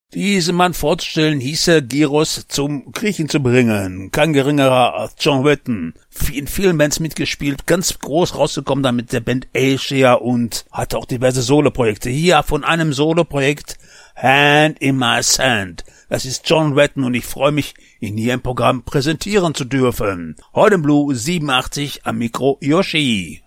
Diesen Mann vorzustellen hieße, Gyros zum Kriechen zu bringen. Kein geringerer als John Wetton. In vielen Bands mitgespielt, ganz groß rausgekommen dann mit der Band Asia und hatte auch diverse Soloprojekte. Hier von einem Soloprojekt Hand in My Sand. Das ist John Wetton und ich freue mich, ihn hier im Programm präsentieren zu dürfen. Heute im Blue 87 am Mikro Yoshi.